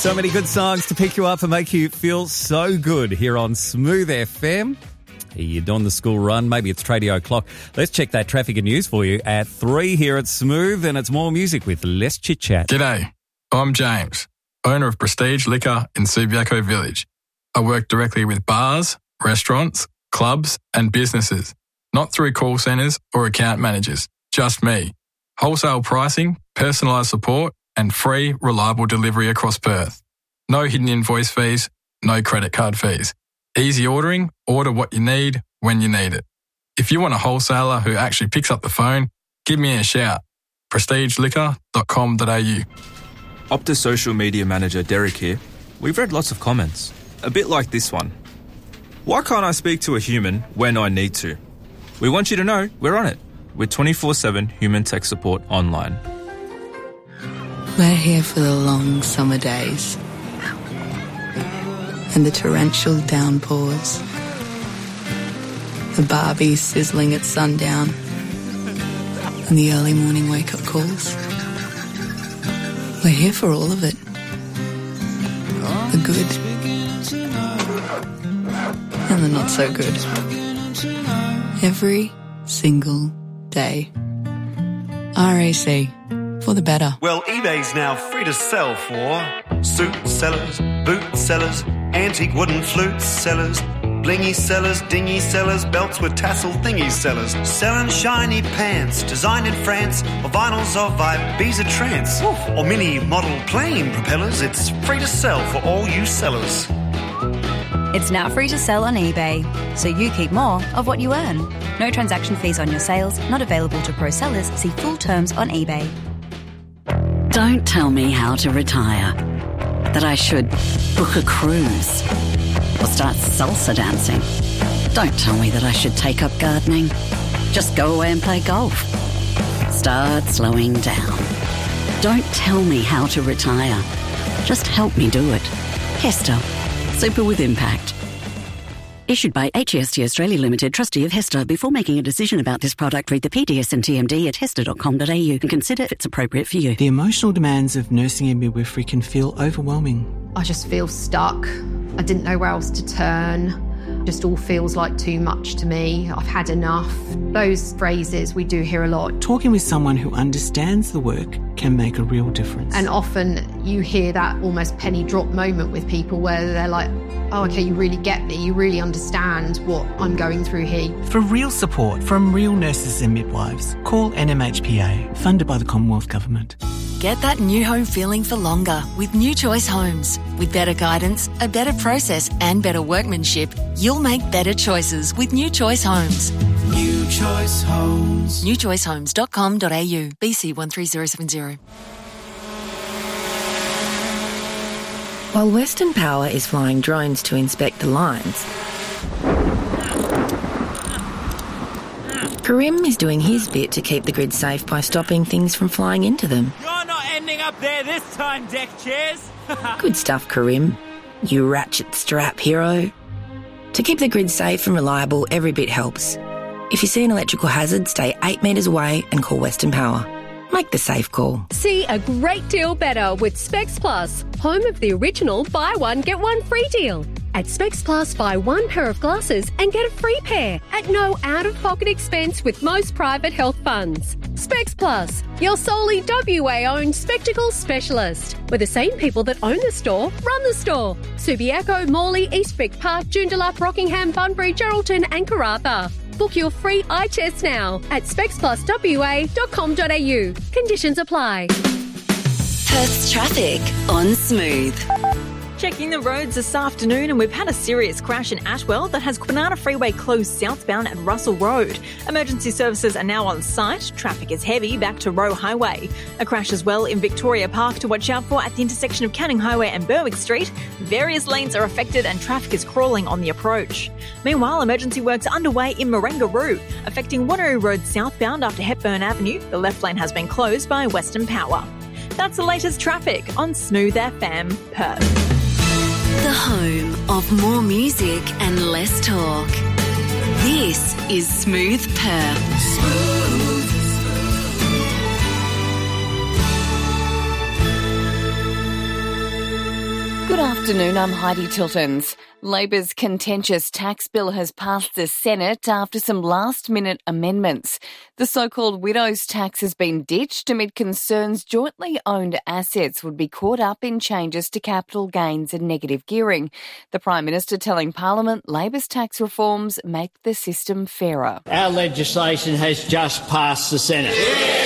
So many good songs to pick you up and make you feel so good here on Smooth FM. You're on the school run, maybe it's Tradio O'Clock. Let's check that traffic and news for you at 3 here at Smooth, and it's more music with less chit-chat. G'day, I'm James, owner of Prestige Liquor in Subiaco Village. I work directly with bars, restaurants, clubs and businesses, not through call centres or account managers, just me. Wholesale pricing, personalised support and free, reliable delivery across Perth. No hidden invoice fees, no credit card fees. Easy ordering, order what you need when you need it. If you want a wholesaler who actually picks up the phone, give me a shout. prestigeliquor.com.au. Optus social media manager Derek here. We've read lots of comments, a bit like this one. Why can't I speak to a human when I need to? We want you to know we're on it with 24/7 human tech support online. We're here for the long summer days and the torrential downpours, the Barbies sizzling at sundown and the early morning wake-up calls. We're here for all of it. The good and the not so good. Every single day. RAC. For the better. Well, eBay's now free to sell for suit sellers, boot sellers, antique wooden flute sellers, blingy sellers, dingy sellers, belts with tassel thingy sellers, selling shiny pants designed in France, or vinyls of Ibiza trance, or mini model plane propellers. It's free to sell for all you sellers. It's now free to sell on eBay, so you keep more of what you earn. No transaction fees on your sales, not available to pro sellers. See full terms on eBay. Don't tell me how to retire. That I should book a cruise or start salsa dancing. Don't tell me that I should take up gardening. Just go away and play golf. Start slowing down. Don't tell me how to retire. Just help me do it. Hester. Super with impact. Issued by HEST Australia Limited, trustee of Hester. Before making a decision about this product, read the PDS and TMD at hester.com.au and consider if it's appropriate for you. The emotional demands of nursing and midwifery can feel overwhelming. I just feel stuck. I didn't know where else to turn. Just all feels like too much to me. I've had enough. Those phrases we do hear a lot. Talking with someone who understands the work can make a real difference. And often you hear that almost penny drop moment with people where they're like, oh, okay, you really get me. You really understand what I'm going through here. For real support from real nurses and midwives, call NMHPA, funded by the Commonwealth Government. Get that new home feeling for longer with New Choice Homes. With better guidance, a better process and better workmanship, you'll make better choices with New Choice Homes. New Choice Homes. newchoicehomes.com.au. BC 13070. While Western Power is flying drones to inspect the lines, Karim is doing his bit to keep the grid safe by stopping things from flying into them. You're not ending up there this time, deck chairs. Good stuff, Karim. You ratchet strap hero. To keep the grid safe and reliable, every bit helps. If you see an electrical hazard, stay 8 metres away and call Western Power. Make the safe call. See a great deal better with Specs Plus, home of the original buy one, get one free deal. At Specs Plus, buy one pair of glasses and get a free pair at no out-of-pocket expense with most private health funds. Specs Plus, your solely WA-owned spectacles specialist, where the same people that own the store run the store. Subiaco, Morley, East Vic Park, Joondalup, Rockingham, Bunbury, Geraldton and Karratha. Book your free eye test now at specspluswa.com.au. Conditions apply. Perth's traffic on Smooth. Checking the roads this afternoon, and we've had a serious crash in Atwell that has Kwinana Freeway closed southbound at Russell Road. Emergency services are now on site. Traffic is heavy back to Roe Highway. A crash as well in Victoria Park to watch out for at the intersection of Canning Highway and Berwick Street. Various lanes are affected and traffic is crawling on the approach. Meanwhile, emergency works are underway in Marangaroo, affecting Wanneroo Road southbound after Hepburn Avenue. The left lane has been closed by Western Power. That's the latest traffic on Smooth FM Perth. The home of more music and less talk. This is Smooth Perth. Smooth. Good afternoon, I'm Heidi Tiltons. Labor's contentious tax bill has passed the Senate after some last-minute amendments. The so-called widow's tax has been ditched amid concerns jointly owned assets would be caught up in changes to capital gains and negative gearing. The Prime Minister telling Parliament Labor's tax reforms make the system fairer. Our legislation has just passed the Senate.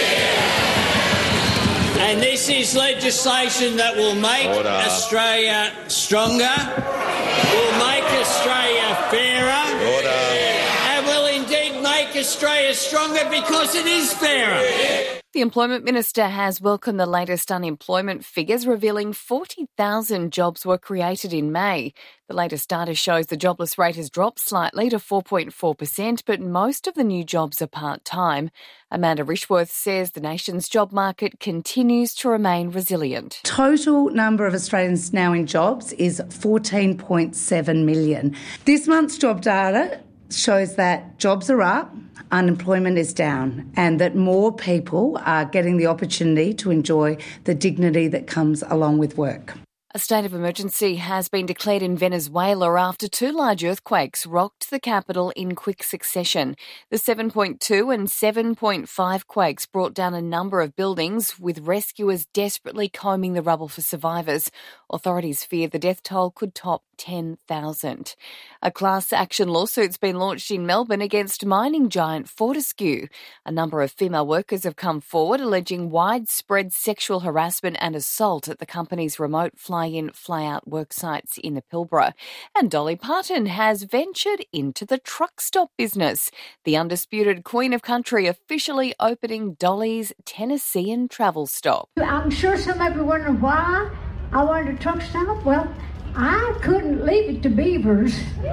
And this is legislation that will make Australia stronger, will make Australia fairer, and will indeed make Australia stronger because it is fairer. The Employment Minister has welcomed the latest unemployment figures, revealing 40,000 jobs were created in May. The latest data shows the jobless rate has dropped slightly to 4.4%, but most of the new jobs are part-time. Amanda Rishworth says the nation's job market continues to remain resilient. Total number of Australians now in jobs is 14.7 million. This month's job data shows that jobs are up, unemployment is down, and that more people are getting the opportunity to enjoy the dignity that comes along with work. A state of emergency has been declared in Venezuela after two large earthquakes rocked the capital in quick succession. The 7.2 and 7.5 quakes brought down a number of buildings, with rescuers desperately combing the rubble for survivors. Authorities fear the death toll could top 10,000. A class action lawsuit's been launched in Melbourne against mining giant Fortescue. A number of female workers have come forward alleging widespread sexual harassment and assault at the company's remote fly-in, fly-out work sites in the Pilbara. And Dolly Parton has ventured into the truck stop business. The undisputed Queen of Country officially opening Dolly's Tennessean travel stop. I'm sure some of you wondering why I wanted a truck stop. Well, I couldn't leave it to beavers. I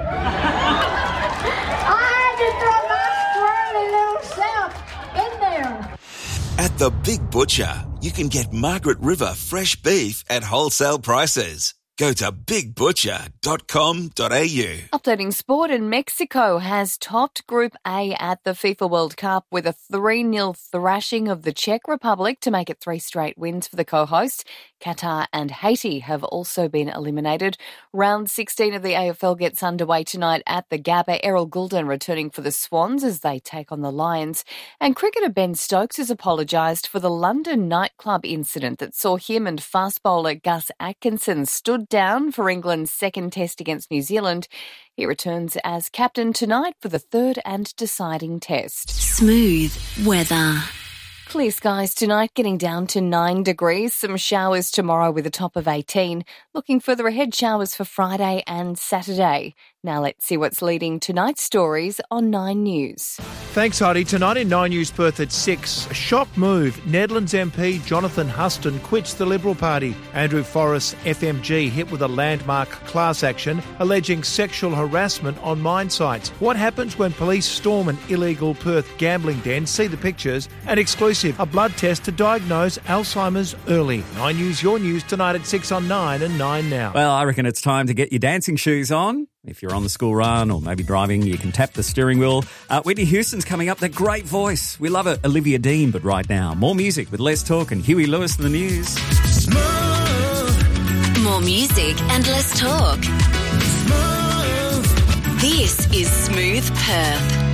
had to throw my squirrely little self in there. At the Big Butcher, you can get Margaret River fresh beef at wholesale prices. Go to bigbutcher.com.au. Updating sport, and Mexico has topped Group A at the FIFA World Cup with a 3-0 thrashing of the Czech Republic to make it 3 straight wins for the co-hosts. Qatar and Haiti have also been eliminated. Round 16 of the AFL gets underway tonight at the Gabba. Errol Goulden returning for the Swans as they take on the Lions. And cricketer Ben Stokes has apologised for the London nightclub incident that saw him and fast bowler Gus Atkinson stood down for England's second test against New Zealand. He returns as captain tonight for the third and deciding test. Smooth weather. Clear skies tonight, getting down to 9 degrees. Some showers tomorrow with a top of 18. Looking further ahead, showers for Friday and Saturday. Now let's see what's leading tonight's stories on 9 News. Thanks, Heidi. Tonight in 9 News Perth at 6, a shock move. Nedlands MP Jonathan Huston quits the Liberal Party. Andrew Forrest, FMG, hit with a landmark class action alleging sexual harassment on mine sites. What happens when police storm an illegal Perth gambling den? See the pictures. And exclusive, a blood test to diagnose Alzheimer's early. 9 News, your news tonight at 6 on 9 and 9 now. Well, I reckon it's time to get your dancing shoes on. If you're on the school run or maybe driving, you can tap the steering wheel. Whitney Houston's coming up. That great voice. We love it. Olivia Dean, but right now, more music with less talk and Huey Lewis in the news. Smooth. More music and less talk. Smooth. This is Smooth Perth.